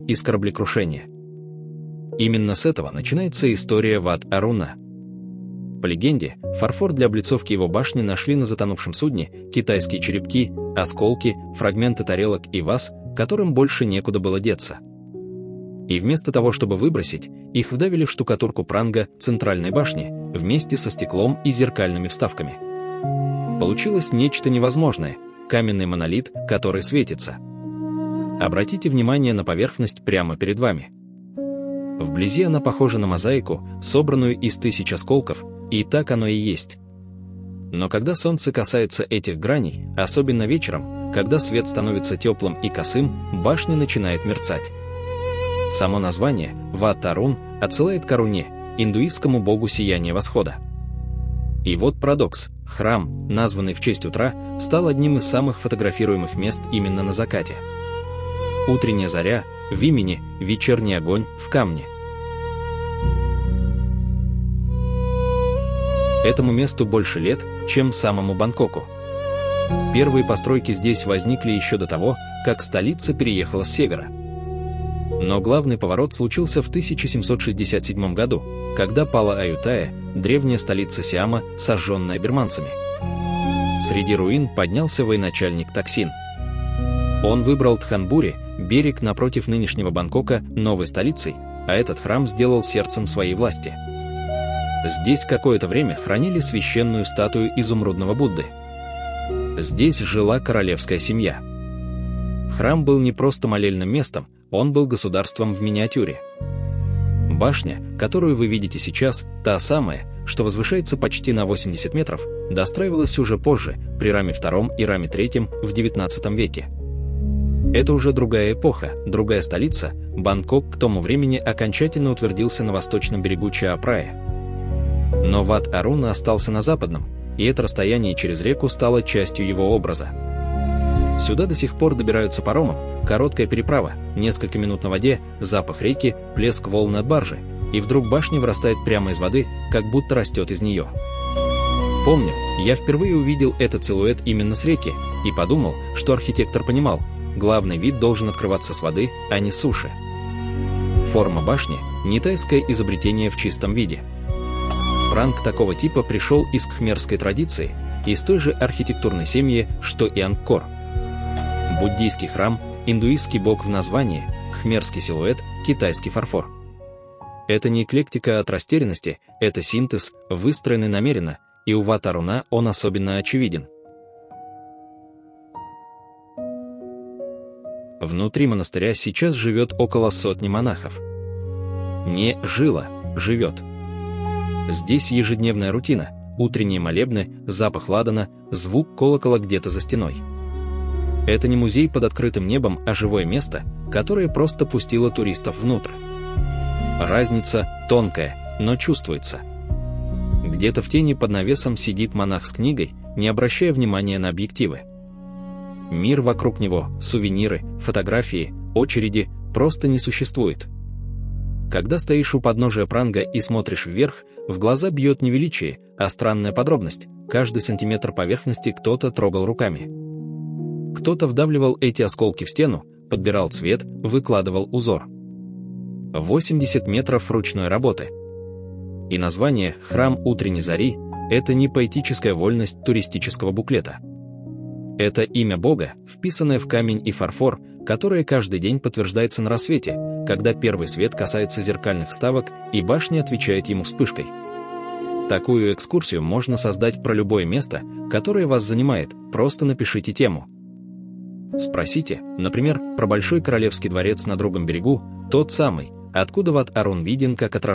из кораблекрушения. Именно с этого начинается история Ват-Аруна. По легенде, фарфор для облицовки его башни нашли на затонувшем судне, китайские черепки, осколки, фрагменты тарелок и ваз, которым больше некуда было деться. И вместо того, чтобы выбросить, их вдавили в штукатурку пранга центральной башни вместе со стеклом и зеркальными вставками. Получилось нечто невозможное – каменный монолит, который светится. Обратите внимание на поверхность прямо перед вами. Вблизи она похожа на мозаику, собранную из 1000 осколков, и так оно и есть. Но когда солнце касается этих граней, особенно вечером, когда свет становится теплым и косым, башня начинает мерцать. Само название Ват-Арун отсылает к Аруне, индуистскому богу сияния восхода. И вот парадокс: храм, названный в честь утра, стал одним из самых фотографируемых мест именно на закате. Утренняя заря в имени, вечерний огонь в камне. Этому месту больше лет, чем самому Бангкоку. Первые постройки здесь возникли еще до того, как столица переехала с севера. Но главный поворот случился в 1767 году, когда пала Аютая, древняя столица Сиама, сожженная бирманцами. Среди руин поднялся военачальник Таксин. Он выбрал Тханбури, берег напротив нынешнего Бангкока, новой столицей, а этот храм сделал сердцем своей власти. Здесь какое-то время хранили священную статую изумрудного Будды. Здесь жила королевская семья. Храм был не просто молельным местом, он был государством в миниатюре. Башня, которую вы видите сейчас, та самая, что возвышается почти на 80 метров, достраивалась уже позже, при Раме II и Раме III в XIX веке. Это уже другая эпоха, другая столица. Бангкок к тому времени окончательно утвердился на восточном берегу Чаа-Прая. Но Ват-Арун остался на западном, и это расстояние через реку стало частью его образа. Сюда до сих пор добираются паромом, короткая переправа, несколько минут на воде, запах реки, плеск волн от баржи, и вдруг башня вырастает прямо из воды, как будто растет из нее. Помню, я впервые увидел этот силуэт именно с реки и подумал, что архитектор понимал, главный вид должен открываться с воды, а не с суши. Форма башни – не тайское изобретение в чистом виде. Пранг такого типа пришел из кхмерской традиции, из той же архитектурной семьи, что и Ангкор. Буддийский храм, индуистский бог в названии, кхмерский силуэт, китайский фарфор. Это не эклектика от растерянности, это синтез, выстроенный намеренно, и у Ват-Аруна он особенно очевиден. Внутри монастыря сейчас живет около 100 монахов. Не жило, живет. Здесь ежедневная рутина, утренние молебны, запах ладана, звук колокола где-то за стеной. Это не музей под открытым небом, а живое место, которое просто пустило туристов внутрь. Разница тонкая, но чувствуется. Где-то в тени под навесом сидит монах с книгой, не обращая внимания на объективы. Мир вокруг него, сувениры, фотографии, очереди просто не существует. Когда стоишь у подножия пранга и смотришь вверх, в глаза бьет не величие, а странная подробность. Каждый сантиметр поверхности кто-то трогал руками. Кто-то вдавливал эти осколки в стену, подбирал цвет, выкладывал узор. 80 метров ручной работы. И название «Храм утренней зари» — это не поэтическая вольность туристического буклета. Это имя Бога, вписанное в камень и фарфор, которое каждый день подтверждается на рассвете, когда первый свет касается зеркальных вставок и башня отвечает ему вспышкой. Такую экскурсию можно создать про любое место, которое вас занимает, просто напишите тему. Спросите, например, про Большой Королевский дворец на другом берегу, тот самый, откуда Ват-Арун виден как отражение